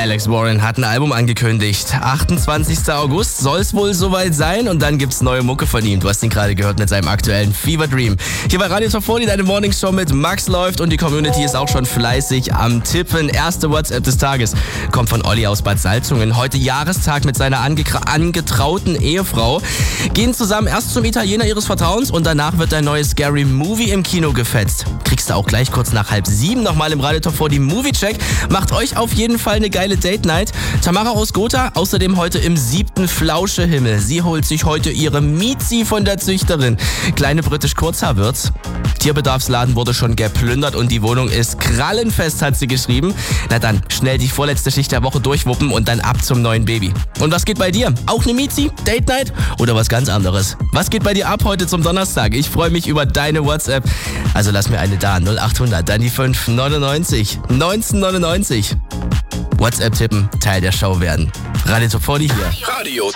Alex Warren hat ein Album angekündigt. 28. August soll es wohl soweit sein und dann gibt's neue Mucke von ihm. Du hast ihn gerade gehört mit seinem aktuellen Fever Dream. Hier bei Radio Top 40, deine Morningshow mit Max läuft und die Community ist auch schon fleißig am Tippen. Erste WhatsApp des Tages kommt von Olli aus Bad Salzungen. Heute Jahrestag mit seiner angetrauten Ehefrau. Gehen zusammen erst zum Italiener ihres Vertrauens und danach wird ein neues Scary Movie im Kino gefetzt. Kriegst du auch gleich kurz nach 6:30 nochmal im Radio Top 40 Movie-Check. Macht euch auf jeden Fall eine geile Date-Night. Tamara aus Gotha, außerdem heute im 7. Flauschehimmel. Sie holt sich heute ihre Miezi von der Züchterin. Kleine britisch Kurzhaar wird's. Tierbedarfsladen wurde schon geplündert und die Wohnung ist krallenfest, hat sie geschrieben. Na dann, schnell die vorletzte Schicht der Woche durchwuppen und dann ab zum neuen Baby. Und was geht bei dir? Auch eine Miezi? Date Night? Oder was ganz anderes? Was geht bei dir ab heute zum Donnerstag? Ich freue mich über deine WhatsApp. Also lass mir eine da. 0800, dann die 599 1999. WhatsApp tippen, Teil der Show werden. Radio Top 40 hier. Radio